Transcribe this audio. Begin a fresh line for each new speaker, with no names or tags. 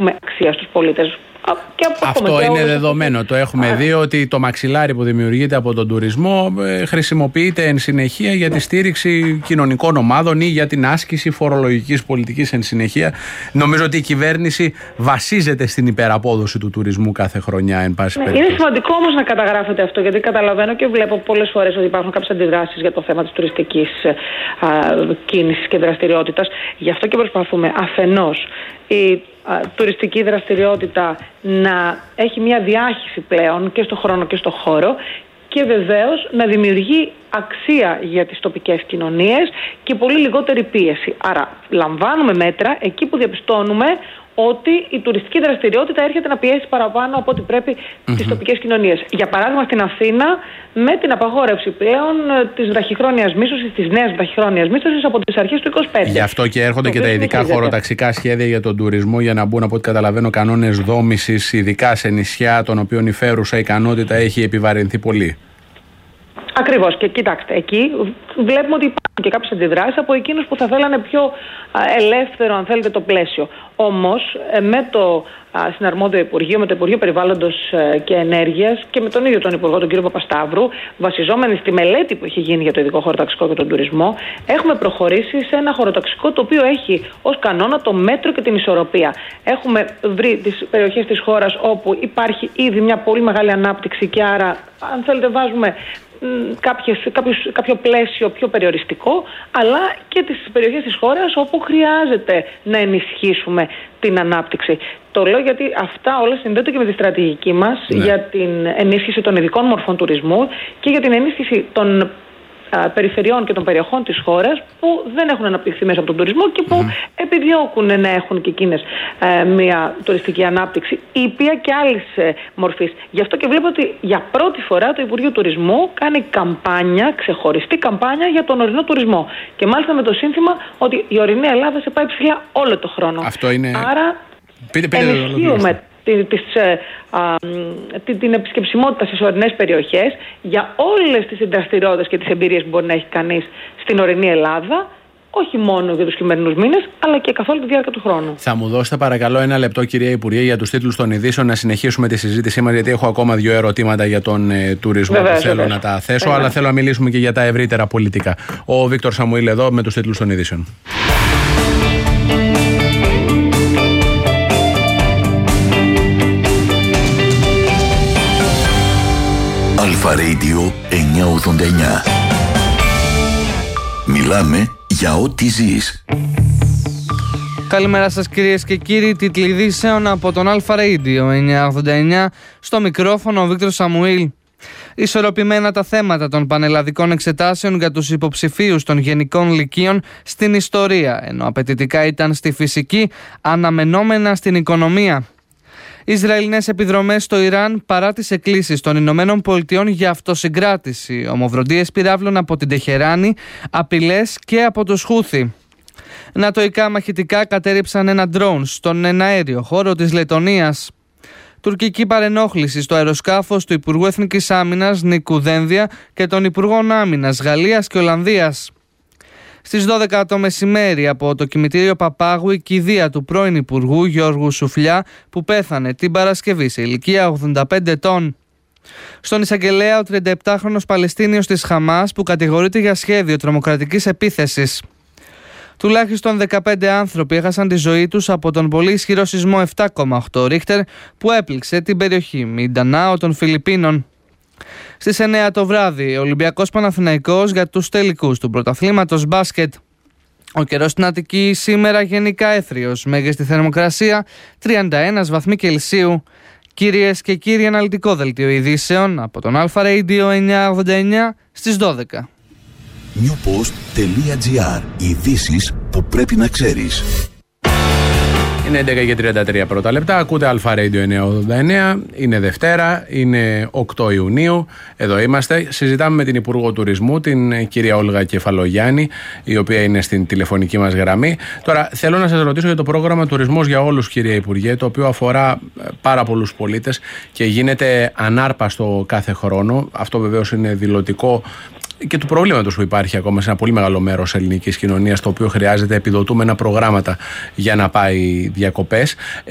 προσφέρουμε αξία στους πολίτες.
Αυτό είναι δεδομένο. Το έχουμε δει ότι το μαξιλάρι που δημιουργείται από τον τουρισμό χρησιμοποιείται εν συνεχεία για τη στήριξη κοινωνικών ομάδων ή για την άσκηση φορολογικής πολιτικής εν συνεχεία. Νομίζω ότι η κυβέρνηση βασίζεται στην υπεραπόδοση του τουρισμού κάθε χρονιά, εν πάση περιπτώσει.
Είναι σημαντικό όμως να καταγράφεται αυτό, γιατί καταλαβαίνω και βλέπω πολλές φορές ότι υπάρχουν κάποιες αντιδράσεις για το θέμα της τουριστικής κίνησης και δραστηριότητας. Γι' αυτό και προσπαθούμε αφενός η τουριστική δραστηριότητα να έχει μια διάχυση πλέον και στο χρόνο και στο χώρο και βεβαίως να δημιουργεί αξία για τις τοπικές κοινωνίες και πολύ λιγότερη πίεση. Άρα λαμβάνουμε μέτρα εκεί που διαπιστώνουμε ότι η τουριστική δραστηριότητα έρχεται να πιέσει παραπάνω από ό,τι πρέπει τις τοπικές κοινωνίες. Για παράδειγμα, στην Αθήνα, με την απαγόρευση πλέον της βραχυχρόνιας μίσθωσης, της νέας βραχυχρόνιας μίσθωσης από τις αρχές του 2025.
Γι' αυτό και έρχονται και τα ειδικά χωροταξικά σχέδια για τον τουρισμό για να μπουν, από ό,τι καταλαβαίνω, κανόνες δόμησης, ειδικά σε νησιά, των οποίων η φέρουσα ικανότητα έχει επιβαρυνθεί πολύ.
Ακριβώς. Και κοιτάξτε, εκεί βλέπουμε ότι υπάρχουν και κάποιες αντιδράσεις από εκείνους που θα θέλανε πιο ελεύθερο, αν θέλετε, το πλαίσιο. Όμως, με το συναρμόδιο Υπουργείο, με το Υπουργείο Περιβάλλοντος και Ενέργειας και με τον ίδιο τον Υπουργό, τον κύριο Παπασταύρου, βασιζόμενοι στη μελέτη που έχει γίνει για το ειδικό χωροταξικό και τον τουρισμό, έχουμε προχωρήσει σε ένα χωροταξικό το οποίο έχει ως κανόνα το μέτρο και την ισορροπία. Έχουμε βρει τις περιοχές της χώρας όπου υπάρχει ήδη μια πολύ μεγάλη ανάπτυξη και άρα, αν θέλετε, βάζουμε κάποιο πλαίσιο πιο περιοριστικό, αλλά και τις περιοχές της χώρας όπου χρειάζεται να ενισχύσουμε την ανάπτυξη. Το λέω γιατί αυτά όλα συνδέονται και με τη στρατηγική μας για την ενίσχυση των ειδικών μορφών τουρισμού και για την ενίσχυση των περιφερειών και των περιοχών της χώρας που δεν έχουν αναπτυχθεί μέσα από τον τουρισμό και που επιδιώκουν να έχουν και εκείνες μια τουριστική ανάπτυξη ήπια και άλλης μορφής. Γι' αυτό και βλέπω ότι για πρώτη φορά το Υπουργείο Τουρισμού κάνει καμπάνια, ξεχωριστή καμπάνια για τον ορεινό τουρισμό. Και μάλιστα με το σύνθημα ότι η ορεινή Ελλάδα σε πάει ψηλά όλο το χρόνο.
Αυτό είναι...
Άρα ενισχύουμε την επισκεψιμότητα στις ορεινές περιοχές για όλες τις δραστηριότητες και τις εμπειρίες που μπορεί να έχει κανείς στην ορεινή Ελλάδα, όχι μόνο για τους χειμερινούς μήνες, αλλά και καθ' όλη τη διάρκεια του χρόνου.
Θα μου δώσετε παρακαλώ ένα λεπτό, κυρία Υπουργέ, για τους τίτλους των ειδήσεων, να συνεχίσουμε τη συζήτησή μας, γιατί έχω ακόμα 2 ερωτήματα για τον τουρισμό που θέλω να τα θέσω, αλλά θέλω να μιλήσουμε και για τα ευρύτερα πολιτικά. Ο Βίκτορ Σαμουήλ εδώ με τους τίτλους των ειδήσεων.
Αλφα Radio 989. Μιλάμε για ό,τι ζεις.
Καλημέρα σας κυρίες και κύριοι, τίτλοι ειδήσεων από τον Αλφα Radio 989, στο μικρόφωνο ο Βίκτορ Σαμουήλ. Ισορροπημένα τα θέματα των πανελλαδικών εξετάσεων για τους υποψηφίους των γενικών λυκείων στην ιστορία, ενώ απαιτητικά ήταν στη φυσική, αναμενόμενα στην οικονομία. Ισραηλινές επιδρομές στο Ιράν παρά τις εκκλήσεις των Ηνωμένων Πολιτειών για αυτοσυγκράτηση, ομοβροντίες πυράβλων από την Τεχεράνη, απειλές και από τους Χούθι. Νατοϊκά μαχητικά κατέριψαν ένα ντρόουν στον εναέριο χώρο της Λετονίας. Τουρκική παρενόχληση στο αεροσκάφος του Υπουργού Εθνικής Άμυνας Νίκου Δένδια και των Υπουργών Άμυνας Γαλλίας και Ολλανδίας. Στις 12 το μεσημέρι από το κημητήριο Παπάγου η κηδεία του πρώην Υπουργού Γιώργου Σουφλιά που πέθανε την Παρασκευή σε ηλικία 85 ετών. Στον εισαγγελέα ο 37χρονος Παλαιστίνιος της Χαμάς που κατηγορείται για σχέδιο τρομοκρατικής επίθεσης. Τουλάχιστον 15 άνθρωποι έχασαν τη ζωή τους από τον πολύ ισχυρό σεισμό 7,8 Ρίχτερ που έπληξε την περιοχή Μιντανάο των Φιλιππίνων. Στις 9 το βράδυ, ο Ολυμπιακός Παναθηναϊκός για τους τελικούς του πρωταθλήματος μπάσκετ. Ο καιρός στην Αττική σήμερα γενικά έθριος, μέγιστη θερμοκρασία 31 βαθμοί Κελσίου. Κυρίες και κύριοι, αναλυτικό δελτίο ειδήσεων από τον Αλφα Radio 989 στις 12.
Newpost.gr. Ειδήσεις που πρέπει να ξέρεις.
Είναι 11 και 33 πρώτα λεπτά. Ακούτε Αλφα Radio 989. Είναι Δευτέρα, είναι 8 Ιουνίου. Εδώ είμαστε. Συζητάμε με την Υπουργό Τουρισμού, την κυρία Όλγα Κεφαλογιάννη, η οποία είναι στην τηλεφωνική μας γραμμή. Τώρα, θέλω να σας ρωτήσω για το πρόγραμμα Τουρισμός για Όλους, κυρία Υπουργέ, το οποίο αφορά πάρα πολλούς πολίτες και γίνεται ανάρπαστο κάθε χρόνο. Αυτό βεβαίως είναι δηλωτικό και του προβλήματος που υπάρχει ακόμα σε ένα πολύ μεγάλο μέρος ελληνικής κοινωνίας, το οποίο χρειάζεται επιδοτούμενα προγράμματα για να πάει διακοπές.